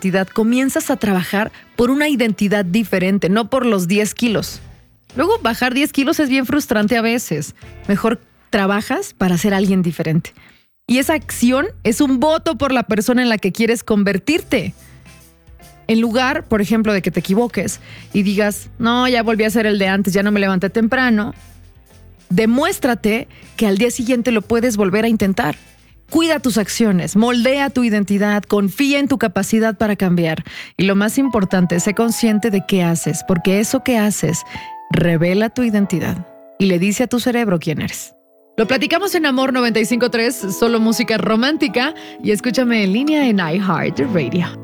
identidad, comienzas a trabajar por una identidad diferente, no por los 10 kilos. Luego, bajar 10 kilos es bien frustrante a veces. Mejor trabajas para ser alguien diferente. Y esa acción es un voto por la persona en la que quieres convertirte. En lugar, por ejemplo, de que te equivoques y digas, no, ya volví a ser el de antes, ya no me levanté temprano, demuéstrate que al día siguiente lo puedes volver a intentar. Cuida tus acciones, moldea tu identidad, confía en tu capacidad para cambiar. Y lo más importante, sé consciente de qué haces, porque eso que haces revela tu identidad y le dice a tu cerebro quién eres. Lo platicamos en Amor 95.3, solo música romántica, y escúchame en línea en iHeartRadio.